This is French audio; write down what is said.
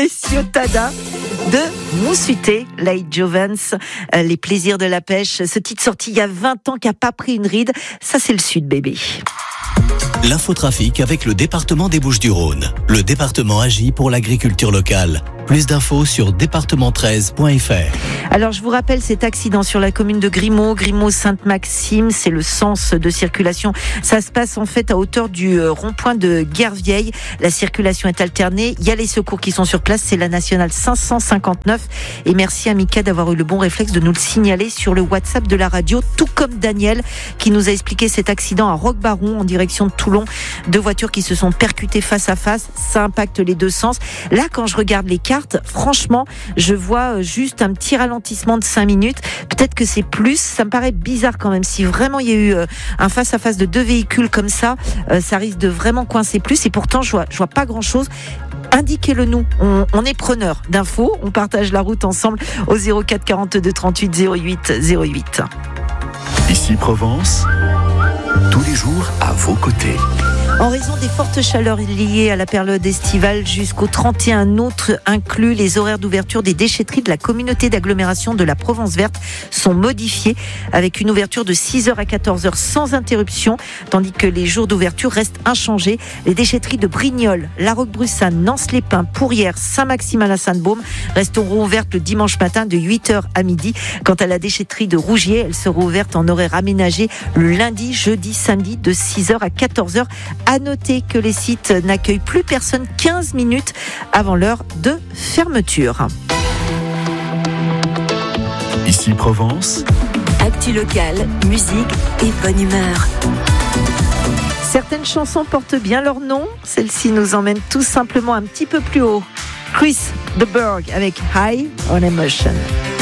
Espiotada de Moussuté, Leigh Jovens, Les plaisirs de la pêche. Ce titre sorti il y a 20 ans qui n'a pas pris une ride. Ça, c'est le Sud, bébé. L'infotrafic avec le département des Bouches-du-Rhône. Le département agit pour l'agriculture locale. Plus d'infos sur département13.fr. Alors, je vous rappelle cet accident sur la commune de Grimaud-Sainte-Maxime. C'est le sens de circulation. Ça se passe en fait à hauteur du rond-point de Guervieille. La circulation est alternée. Il y a les secours qui sont sur place. C'est la nationale 559. Et merci à Mika d'avoir eu le bon réflexe de nous le signaler sur le WhatsApp de la radio, tout comme Daniel qui nous a expliqué cet accident à Roquebaron en direction de Toulon. Deux voitures qui se sont percutées face à face. Ça impacte les deux sens. Là, quand je regarde les cartes, franchement, je vois juste un petit ralentissement de 5 minutes. Peut-être que c'est plus. Ça me paraît bizarre quand même. Si vraiment il y a eu un face-à-face de deux véhicules comme ça, ça risque de vraiment coincer plus. Et pourtant, je vois pas grand-chose. Indiquez-le nous. On est preneur d'infos. On partage la route ensemble au 04 42 38 08 08. Ici Provence, tous les jours à vos côtés. En raison des fortes chaleurs liées à la période estivale jusqu'au 31 août inclus, les horaires d'ouverture des déchetteries de la communauté d'agglomération de la Provence Verte sont modifiés avec une ouverture de 6h à 14h sans interruption, tandis que les jours d'ouverture restent inchangés. Les déchetteries de Brignoles, La Roque-Brussane, Nance-les-Pins, Pourrières, Saint-Maximin-la-Sainte-Baume resteront ouvertes le dimanche matin de 8h à midi. Quant à la déchetterie de Rougier, elle sera ouverte en horaire aménagé le lundi, jeudi, samedi de 6h à 14h. À noter que les sites n'accueillent plus personne 15 minutes avant l'heure de fermeture. Ici Provence, actu locale, musique et bonne humeur. Certaines chansons portent bien leur nom. Celle-ci nous emmène tout simplement un petit peu plus haut. Chris de Burgh avec High on Emotion.